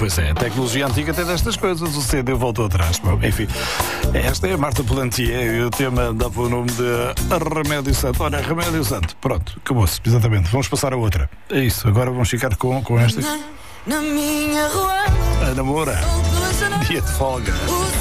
Pois é, a tecnologia antiga tem destas coisas, o CD voltou atrás. Bom, enfim, esta é a Marta Plantier e o tema dá para o nome de Remédio Santo. Olha, Remédio Santo, pronto, acabou-se, exatamente. Vamos passar a outra. É isso, agora vamos ficar com esta. Na minha rua, A namora, dia de folga.